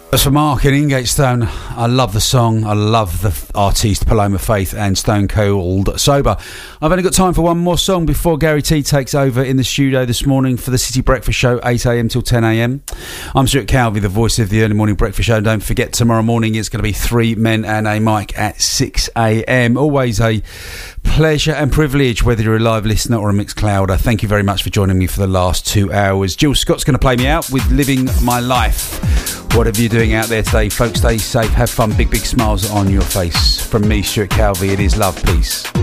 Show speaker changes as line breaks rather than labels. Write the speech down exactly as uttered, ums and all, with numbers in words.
That's for Mark and Ingate Stone. I love the song. I love the artiste Paloma Faith and Stone Cold Sober. I've only got time for one more song before Gary T takes over in the studio this morning for the City Breakfast Show, eight a.m. till ten a.m. I'm Stuart Calvey, the voice of the early morning breakfast show. Don't forget, tomorrow morning it's going to be three men and a mic at six a.m. Always a pleasure and privilege, whether you're a live listener or a mixed clouder. Thank you very much for joining me for the last two hours. Jill Scott's going to play me out with Living My Life. Whatever you're doing out there today, folks, stay safe, have fun, big, big smiles on your face. From me, Stuart Calvey, it is love, peace.